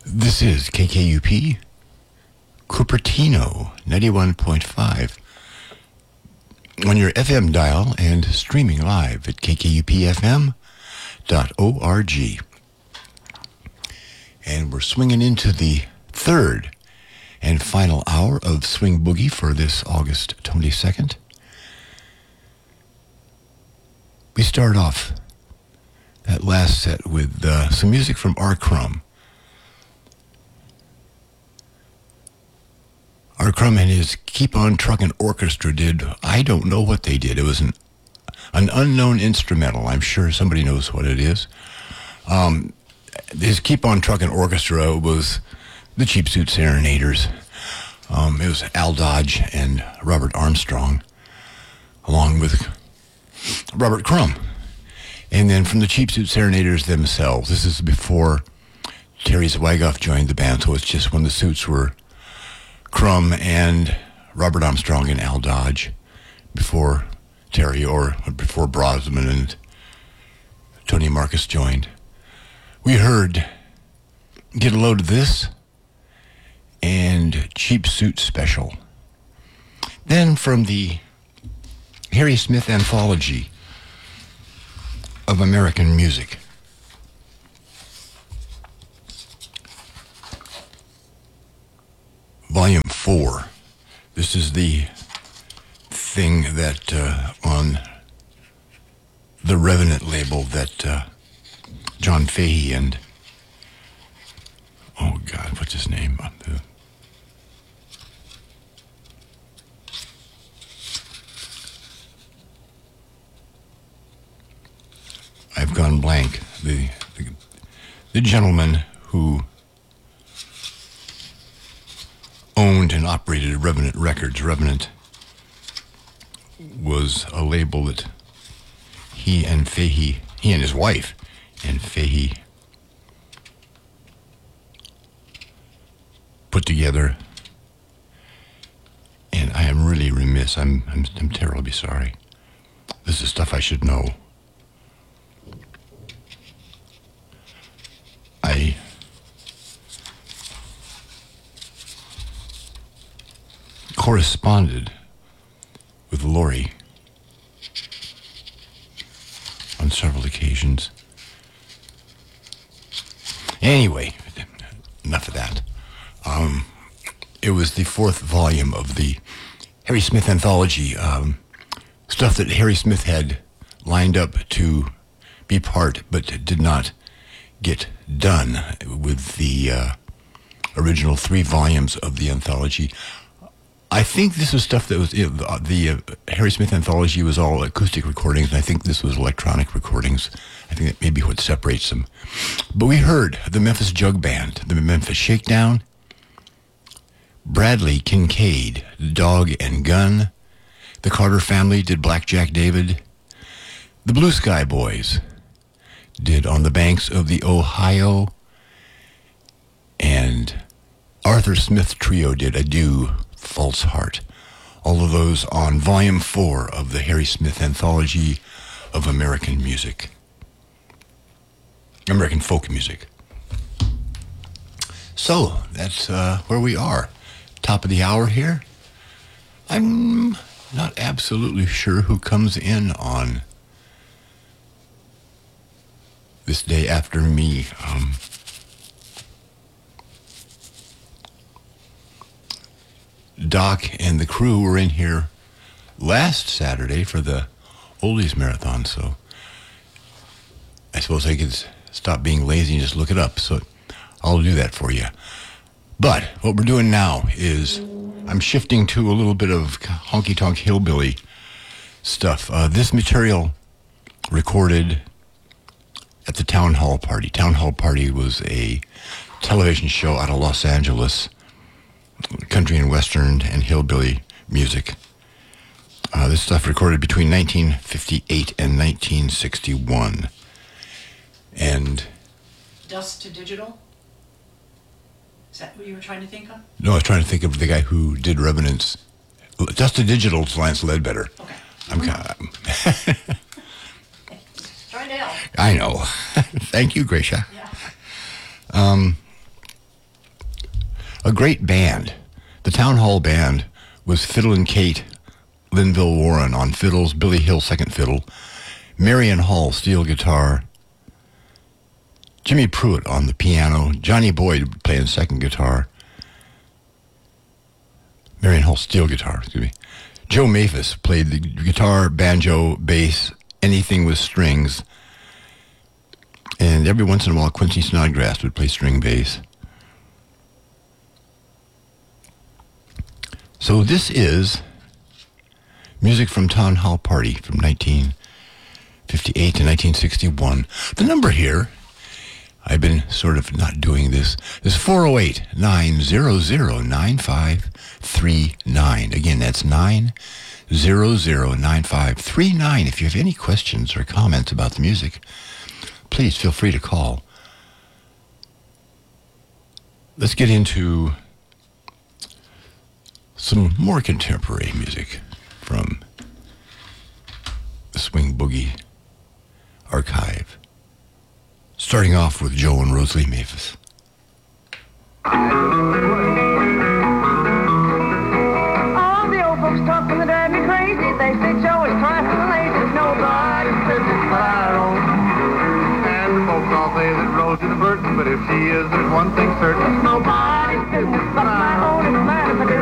This is KKUP, Cupertino, 91.5, on your FM dial and streaming live at kkupfm.org. And we're swinging into the third and final hour of Swing Boogie for this August 22nd. We start off that last set with some music from R. Crumb. R. Crumb and his Keep On Truckin' Orchestra did, I don't know what they did. It was an unknown instrumental. I'm sure somebody knows what it is. His Keep On Truckin' Orchestra was the Cheap Suit Serenaders. It was Al Dodge and Robert Armstrong, along with Robert Crumb. And then from the Cheap Suit Serenaders themselves, this is before Terry Zwigoff joined the band, so it's just when the Suits were Crumb and Robert Armstrong and Al Dodge, before Terry, or before Brosman and Tony Marcus joined. We heard Get a Load of This and Cheap Suit Special. Then from the Harry Smith Anthology of American Music, Volume 4. This is the thing that on the Revenant label that John Fahey and, oh God, what's his name? I've gone blank. The gentleman who owned and operated Revenant Records. Revenant was a label that he and his wife and Fahey put together. And I am really remiss. I'm terribly sorry. This is stuff I should know. I corresponded with Lori on several occasions. Anyway, enough of that. It was the fourth volume of the Harry Smith Anthology, stuff that Harry Smith had lined up to be part, but did not get done with the original 3 volumes of the anthology. I think this was stuff that was, the Harry Smith Anthology was all acoustic recordings, and I think this was electronic recordings. I think that may be what separates them. But we heard the Memphis Jug Band, the Memphis Shakedown, Bradley Kincaid, Dog and Gun, the Carter Family did Blackjack David, the Blue Sky Boys did On the Banks of the Ohio, and Arthur Smith Trio did Adieu, False Heart. All of those on Volume 4 of the Harry Smith Anthology of American Music. American folk music. So, that's where we are. Top of the hour here. I'm not absolutely sure who comes in on this day after me. Doc and the crew were in here last Saturday for the Oldies Marathon, so I suppose I could stop being lazy and just look it up, so I'll do that for you. But what we're doing now is I'm shifting to a little bit of honky-tonk hillbilly stuff. This material recorded at the Town Hall Party. Town Hall Party was a television show out of Los Angeles, country and western and hillbilly music. This stuff recorded between 1958 and 1961. And Dust to Digital? Is that what you were trying to think of? No, I was trying to think of the guy who did Revenant's. Dust to Digital's Lance Ledbetter. Okay. I'm kind of... Trying to help. I know. Thank you, Gracia. Yeah. a great band. The Town Hall Band was Fiddle and Kate Linville Warren on fiddles, Billy Hill second fiddle, Marion Hall steel guitar, Jimmy Pruitt on the piano, Johnny Boyd playing second guitar, Marion Hall steel guitar, excuse me. Joe Maphis played the guitar, banjo, bass, anything with strings, and every once in a while Quincy Snodgrass would play string bass. So this is music from Town Hall Party from 1958 to 1961. The number here, I've been sort of not doing this, is 408-900-9539. Again, that's 900-9539. If you have any questions or comments about the music, please feel free to call. Let's get into some more contemporary music from the Swing Boogie archive. Starting off with Joe and Rosalie Maphis. All the old folks talking that drive me crazy. They say Joe is trifling lazy. Nobody's business but our own. And the folks all say that Rosie's a virgin, but if she is, there's one thing certain.